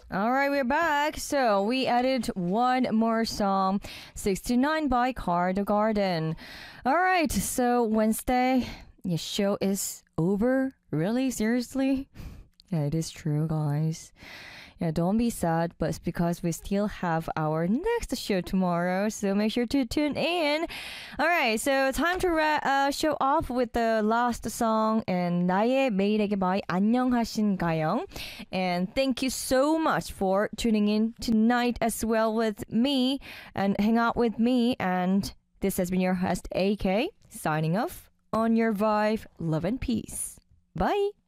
All right, we're back. So we added one more song, 69 by Car the Garden. All right, so Wednesday, your show is over. Really? Seriously? Yeah, it is true, guys. Yeah, don't be sad, but it's because we still have our next show tomorrow, so make sure to tune in. All right, so time to show off with the last song and 나의 매일에게 by 안녕하신가요? And thank you so much for tuning in tonight as well with me and hang out with me. And this has been your host AK signing off on your vibe, love and peace. Bye.